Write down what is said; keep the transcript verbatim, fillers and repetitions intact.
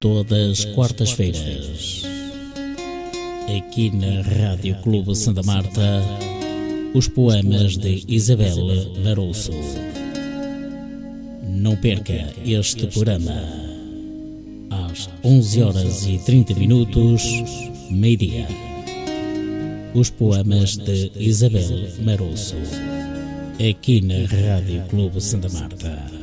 todas quartas-feiras, aqui na Rádio Clube Santa Marta, os poemas de Isabel Larouço. Não perca este programa, às onze horas e trinta minutos, meio-dia. Os poemas de Isabel Larouço, aqui na Rádio Clube Santa Marta.